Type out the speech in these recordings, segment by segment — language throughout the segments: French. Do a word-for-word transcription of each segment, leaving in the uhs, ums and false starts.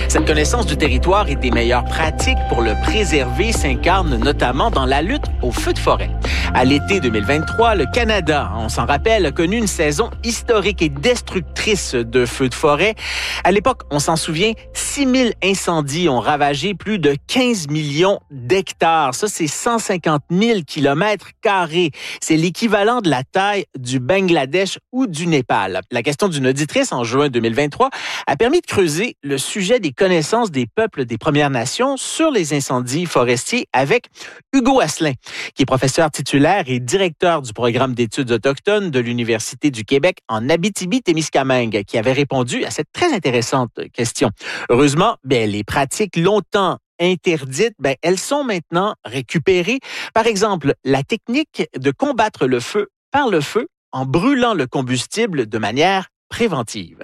Cette connaissance du territoire et des meilleures pratiques pour le préserver s'incarne notamment dans la lutte aux feux de forêt. À l'été deux mille vingt-trois, le Canada, on s'en rappelle, a connu une saison historique et destructrice de feux de forêt. À l'époque, on s'en souvient, six mille incendies ont ravagé plus de quinze millions d'hectares. Ça, c'est cent cinquante mille kilomètres carrés. C'est l'équivalent de la taille du Bangladesh ou du Népal. La question d'une auditrice en juin deux mille vingt-trois a permis de creuser le sujet des connaissances des peuples des Premières Nations sur les incendies forestiers avec Hugo Asselin, qui est professeur titulaire et directeur du programme d'études autochtones de l'Université du Québec en Abitibi-Témiscamingue, qui avait répondu à cette très intéressante question. Heureusement, ben, les pratiques longtemps interdites, ben, elles sont maintenant récupérées. Par exemple, la technique de combattre le feu par le feu en brûlant le combustible de manière préventive.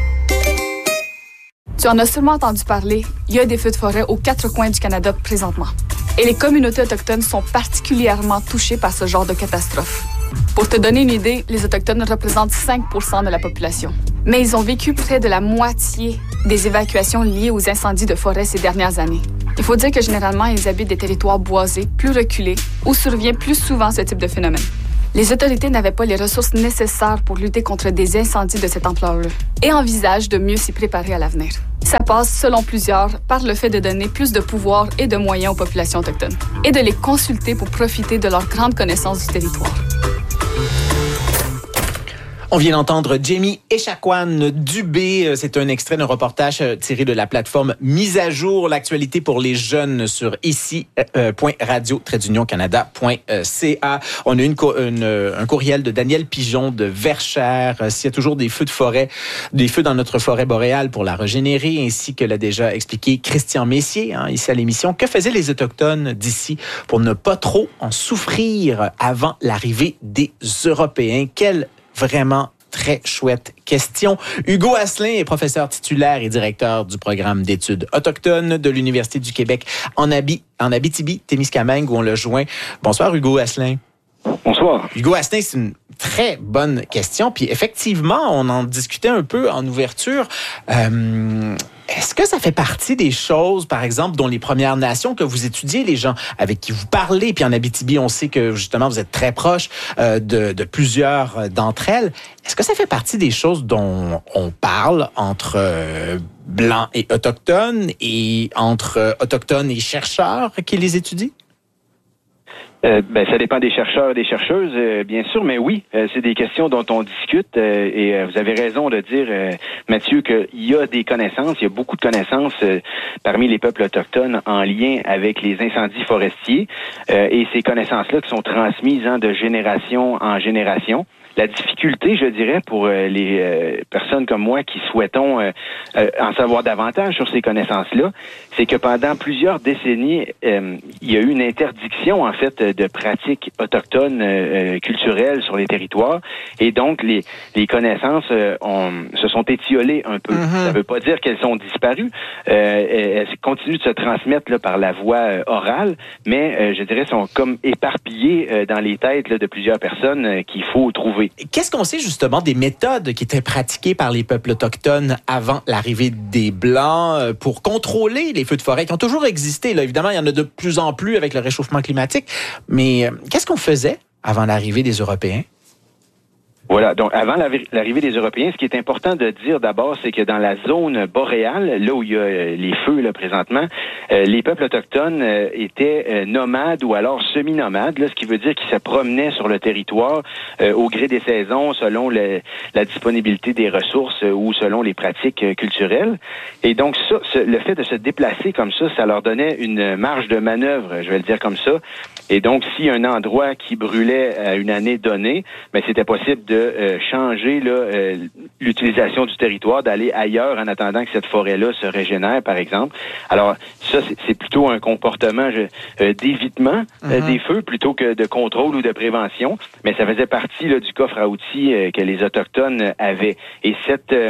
Tu en as sûrement entendu parler, il y a des feux de forêt aux quatre coins du Canada présentement. Et les communautés autochtones sont particulièrement touchées par ce genre de catastrophe. Pour te donner une idée, les Autochtones représentent cinq pour cent de la population. Mais ils ont vécu près de la moitié des évacuations liées aux incendies de forêt ces dernières années. Il faut dire que généralement, ils habitent des territoires boisés, plus reculés, où survient plus souvent ce type de phénomène. Les autorités n'avaient pas les ressources nécessaires pour lutter contre des incendies de cette ampleur-là et envisagent de mieux s'y préparer à l'avenir. Ça passe, selon plusieurs, par le fait de donner plus de pouvoir et de moyens aux populations autochtones et de les consulter pour profiter de leur grande connaissance du territoire. On vient d'entendre Jamie Echaquan Dubé. C'est un extrait d'un reportage tiré de la plateforme Mise à jour, l'actualité pour les jeunes sur ici point radio trait d'union canada point c a. On a une, une, un courriel de Daniel Pigeon de Verchères. S'il y a toujours des feux de forêt, des feux dans notre forêt boréale pour la régénérer, ainsi que l'a déjà expliqué Christian Messier, hein, ici à l'émission. Que faisaient les Autochtones d'ici pour ne pas trop en souffrir avant l'arrivée des Européens? Quelle vraiment très chouette question. Hugo Asselin est professeur titulaire et directeur du programme d'études autochtones de l'Université du Québec en, Abi, en Abitibi-Témiscamingue, où on le joint. Bonsoir, Hugo Asselin. Bonsoir. Hugo Asselin, c'est une très bonne question. Puis effectivement, on en discutait un peu en ouverture. Euh, est-ce que ça fait partie des choses, par exemple, dont les Premières Nations que vous étudiez, les gens avec qui vous parlez, puis en Abitibi, on sait que justement, vous êtes très proche euh, de, de plusieurs d'entre elles. Est-ce que ça fait partie des choses dont on parle entre euh, Blancs et Autochtones et entre euh, Autochtones et chercheurs qui les étudient? Euh, ben, ça dépend des chercheurs et des chercheuses, euh, bien sûr, mais oui, euh, c'est des questions dont on discute euh, et euh, vous avez raison de dire, euh, Mathieu, qu'il y a des connaissances, il y a beaucoup de connaissances euh, parmi les peuples autochtones en lien avec les incendies forestiers euh, et ces connaissances-là qui sont transmises hein, de génération en génération. La difficulté, je dirais, pour euh, les euh, personnes comme moi qui souhaitons euh, euh, en savoir davantage sur ces connaissances-là, c'est que pendant plusieurs décennies, euh, il y a eu une interdiction, en fait, de pratiques autochtones euh, culturelles sur les territoires. Et donc, les, les connaissances euh, ont, se sont étiolées un peu. Mm-hmm. Ça ne veut pas dire qu'elles ont disparu. Euh, elles continuent de se transmettre là, par la voie euh, orale, mais, euh, je dirais, sont comme éparpillées euh, dans les têtes là, de plusieurs personnes euh, qu'il faut trouver. Qu'est-ce qu'on sait justement des méthodes qui étaient pratiquées par les peuples autochtones avant l'arrivée des Blancs pour contrôler les feux de forêt qui ont toujours existé? Là, évidemment, il y en a de plus en plus avec le réchauffement climatique, mais qu'est-ce qu'on faisait avant l'arrivée des Européens? Voilà, donc avant l'arrivée des Européens, ce qui est important de dire d'abord, c'est que dans la zone boréale, là où il y a les feux là présentement, euh, les peuples autochtones euh, étaient euh, nomades ou alors semi-nomades, là, ce qui veut dire qu'ils se promenaient sur le territoire euh, au gré des saisons, selon le, la disponibilité des ressources euh, ou selon les pratiques euh, culturelles. Et donc ça, ce, le fait de se déplacer comme ça, ça leur donnait une marge de manœuvre, je vais le dire comme ça. Et donc, si un endroit qui brûlait à une année donnée, ben c'était possible de euh, changer là, euh, l'utilisation du territoire, d'aller ailleurs en attendant que cette forêt-là se régénère, par exemple. Alors, ça, c'est, c'est plutôt un comportement je, euh, d'évitement euh, mm-hmm. des feux plutôt que de contrôle ou de prévention, mais ça faisait partie là, du coffre à outils euh, que les Autochtones avaient. Et cette... Euh,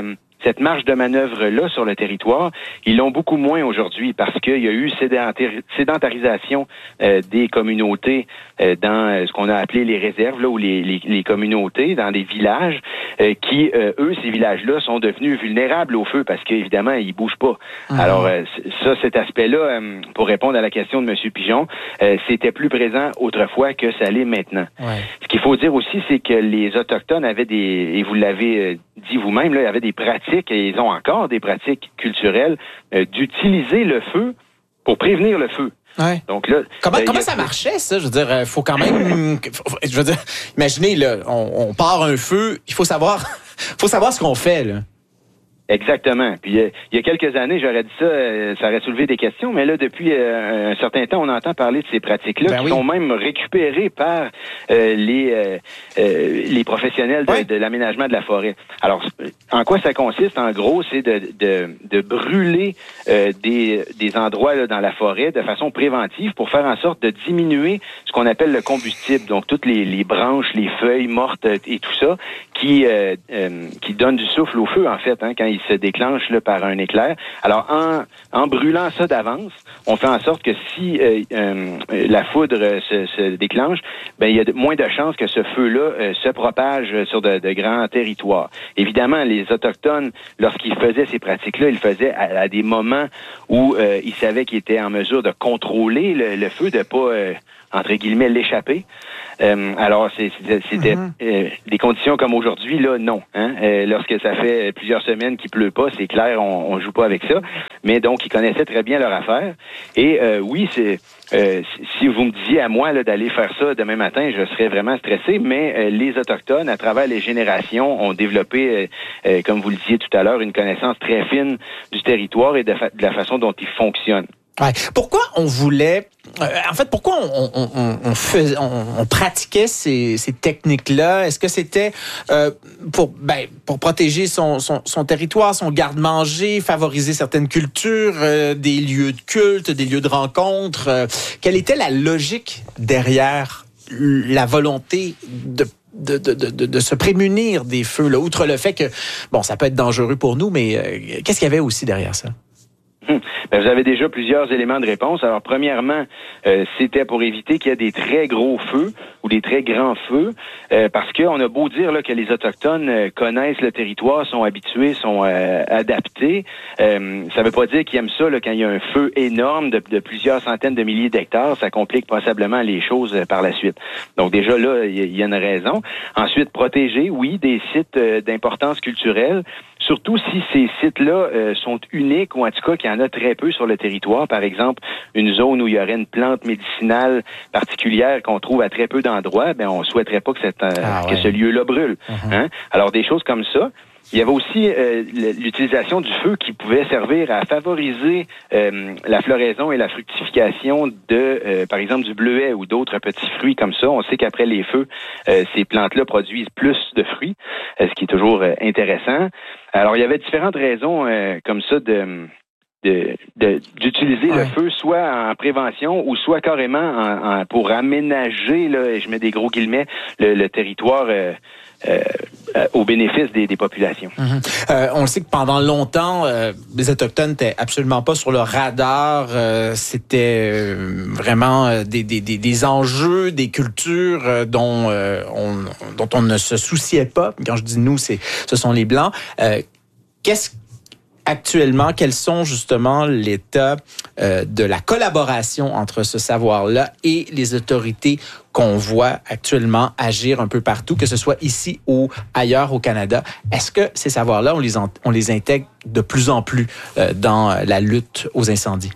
cette marge de manœuvre-là sur le territoire, ils l'ont beaucoup moins aujourd'hui parce qu'il y a eu sédentarisation euh, des communautés euh, dans ce qu'on a appelé les réserves, là, ou les, les, les communautés, dans des villages, euh, qui, euh, eux, ces villages-là, sont devenus vulnérables au feu parce qu'évidemment, ils bougent pas. Mmh. Alors, euh, ça, cet aspect-là, euh, pour répondre à la question de M. Pigeon, euh, c'était plus présent autrefois que ça l'est maintenant. Ouais. Ce qu'il faut dire aussi, c'est que les Autochtones avaient des, et vous l'avez euh, dit vous-même, là, il y avait des pratiques, et ils ont encore des pratiques culturelles, euh, d'utiliser le feu pour prévenir le feu. Ouais. Donc là, comment, euh, comment a... ça marchait, ça? Je veux dire, il faut quand même... je veux dire, imaginez, là, on, on part un feu, il faut savoir, faut savoir ce qu'on fait, là. Exactement. Puis euh, il y a quelques années, j'aurais dit ça, euh, ça aurait soulevé des questions, mais là, depuis euh, un certain temps, on entend parler de ces pratiques-là ben qui oui. sont même récupérées par euh, les euh, euh, les professionnels de, ouais. de l'aménagement de la forêt. Alors, en quoi ça consiste? En gros, c'est de de, de brûler euh, des des endroits là, dans la forêt de façon préventive pour faire en sorte de diminuer ce qu'on appelle le combustible. Donc, toutes les, les branches, les feuilles mortes et tout ça qui euh, euh, qui donnent du souffle au feu, en fait, hein, quand il se déclenche là, par un éclair. Alors, en, en brûlant ça d'avance, on fait en sorte que si euh, euh, la foudre se, se déclenche, ben il y a de, moins de chances que ce feu-là euh, se propage sur de, de grands territoires. Évidemment, les Autochtones, lorsqu'ils faisaient ces pratiques-là, ils le faisaient à, à des moments où euh, ils savaient qu'ils étaient en mesure de contrôler le, le feu, de pas, euh, entre guillemets, l'échapper. Euh, alors, c'est, c'était mm-hmm. euh, des conditions comme aujourd'hui, là, non. Hein? Euh, lorsque ça fait plusieurs semaines qu'il pleut pas, c'est clair, on, on joue pas avec ça. Mais donc, ils connaissaient très bien leur affaire. Et euh, oui, c'est euh, si vous me disiez à moi là, d'aller faire ça demain matin, je serais vraiment stressé. Mais euh, les Autochtones, à travers les générations, ont développé, euh, euh, comme vous le disiez tout à l'heure, une connaissance très fine du territoire et de, fa- de la façon dont ils fonctionnent. Ouais. Pourquoi on voulait, euh, en fait, pourquoi on, on, on, on, faisait, on, on pratiquait ces, ces techniques-là? Est-ce que c'était euh, pour, ben, pour protéger son, son, son territoire, son garde-manger, favoriser certaines cultures, euh, des lieux de culte, des lieux de rencontre? Euh, quelle était la logique derrière la volonté de De, de, de, de se prémunir des feux, là, outre le fait que, bon, ça peut être dangereux pour nous, mais euh, qu'est-ce qu'il y avait aussi derrière ça? Hum. Ben, vous avez déjà plusieurs éléments de réponse. Alors, premièrement, euh, c'était pour éviter qu'il y ait des très gros feux ou des très grands feux, euh, parce qu'on a beau dire là, que les Autochtones euh, connaissent le territoire, sont habitués, sont euh, adaptés. Euh, ça ne veut pas dire qu'ils aiment ça là, quand il y a un feu énorme de, de plusieurs centaines de milliers d'hectares. Ça complique passablement les choses euh, par la suite. Donc, déjà là, il y, y a une raison. Ensuite, protéger, oui, des sites euh, d'importance culturelle, surtout si ces sites-là euh, sont uniques ou en tout cas qu'il y en a très peu sur le territoire. Par exemple, une zone où il y aurait une plante médicinale particulière qu'on trouve à très peu d'endroits, ben on souhaiterait pas que, cette, euh, ah ouais. que ce lieu-là brûle. Uh-huh. Hein? Alors, des choses comme ça. Il y avait aussi euh, l'utilisation du feu qui pouvait servir à favoriser euh, la floraison et la fructification de, euh, par exemple, du bleuet ou d'autres petits fruits comme ça. On sait qu'après les feux, euh, ces plantes-là produisent plus de fruits, euh, ce qui est toujours euh, intéressant. Alors, il y avait différentes raisons euh, comme ça de... De, de, d'utiliser ouais. le feu soit en prévention ou soit carrément en, en, pour aménager, là, et je mets des gros guillemets, le, le territoire euh, euh, euh, au bénéfice des, des populations. Mm-hmm. Euh, on le sait que pendant longtemps, euh, les Autochtones n'étaient absolument pas sur le radar. Euh, c'était euh, vraiment euh, des, des, des, des enjeux, des cultures euh, dont, euh, on, dont on ne se souciait pas. Quand je dis nous, c'est, ce sont les Blancs. Euh, qu'est-ce Actuellement, quels sont justement l'état euh, de la collaboration entre ce savoir-là et les autorités qu'on voit actuellement agir un peu partout, que ce soit ici ou ailleurs au Canada? Est-ce que ces savoirs-là, on les, en, on les intègre de plus en plus euh, dans la lutte aux incendies?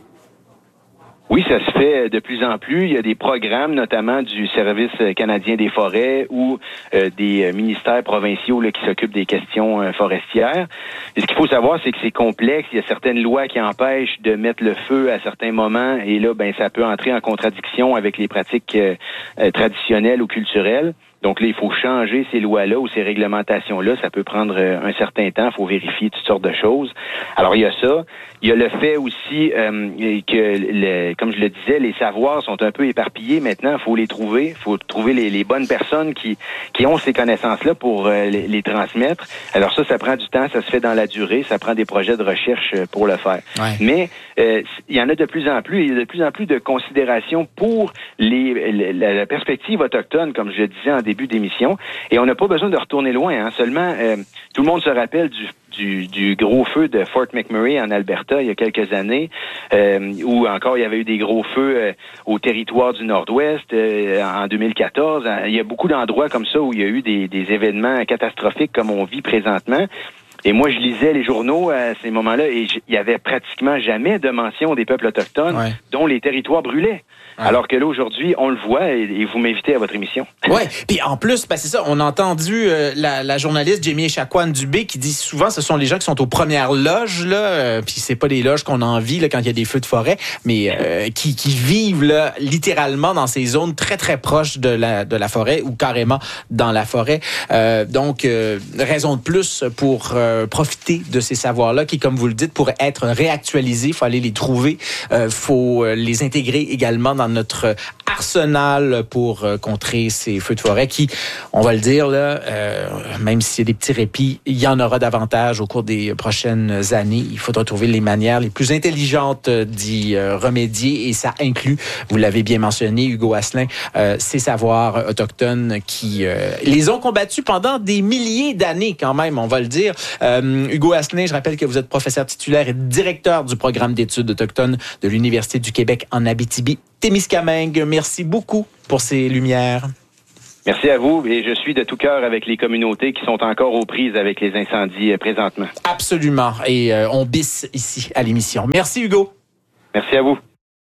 Oui, ça se fait de plus en plus. Il y a des programmes, notamment du Service canadien des forêts ou euh, des ministères provinciaux là, qui s'occupent des questions euh, forestières. Et ce qu'il faut savoir, c'est que c'est complexe. Il y a certaines lois qui empêchent de mettre le feu à certains moments. Et là, ben, ça peut entrer en contradiction avec les pratiques euh, euh, traditionnelles ou culturelles. Donc là, il faut changer ces lois-là ou ces réglementations-là. Ça peut prendre euh, un certain temps. Il faut vérifier toutes sortes de choses. Alors, il y a ça. Il y a le fait aussi euh, que, le, comme je le disais, les savoirs sont un peu éparpillés maintenant. Il faut les trouver. Il faut trouver les, les bonnes personnes qui, qui ont ces connaissances-là pour euh, les, les transmettre. Alors ça, ça prend du temps. Ça se fait dans la durée. Ça prend des projets de recherche pour le faire. Ouais. Mais euh, il y en a de plus en plus. Il y a de plus en plus de considération pour les, la, la perspective autochtone, comme je le disais en début d'émission. Et on n'a pas besoin de retourner loin. Hein. Seulement, euh, tout le monde se rappelle du Du, du gros feu de Fort McMurray en Alberta il y a quelques années, euh, où encore il y avait eu des gros feux euh, au territoire du Nord-Ouest euh, en deux mille quatorze. Il y a beaucoup d'endroits comme ça où il y a eu des, des événements catastrophiques comme on vit présentement. Et moi, je lisais les journaux à ces moments-là et il y avait pratiquement jamais de mention des peuples autochtones ouais. dont les territoires brûlaient. Ouais. Alors que là, aujourd'hui, on le voit et, et vous m'invitez à votre émission. Oui, puis en plus, ben c'est ça, on a entendu euh, la, la journaliste Jamie Echaquan-Dubé qui dit souvent ce sont les gens qui sont aux premières loges, là, euh, puis c'est pas les loges qu'on a envie là, quand il y a des feux de forêt, mais euh, qui, qui vivent là, littéralement dans ces zones très, très proches de la, de la forêt ou carrément dans la forêt. Euh, donc, euh, raison de plus pour euh, profiter de ces savoirs-là qui, comme vous le dites, pourraient être réactualisés. Il faut aller les trouver. Il euh, faut les intégrer également dans notre arsenal pour euh, contrer ces feux de forêt qui, on va le dire, là, euh, même s'il y a des petits répits, il y en aura davantage au cours des prochaines années. Il faudra trouver les manières les plus intelligentes d'y euh, remédier et ça inclut, vous l'avez bien mentionné, Hugo Asselin, euh, ces savoirs autochtones qui euh, les ont combattus pendant des milliers d'années quand même, on va le dire. Euh, Hugo Asselin, je rappelle que vous êtes professeur titulaire et directeur du programme d'études autochtones de l'Université du Québec en Abitibi-Témiscamingue. Merci beaucoup pour ces lumières. Merci à vous et je suis de tout cœur avec les communautés qui sont encore aux prises avec les incendies présentement. Absolument. Et euh, on bisse ici à l'émission. Merci Hugo. Merci à vous.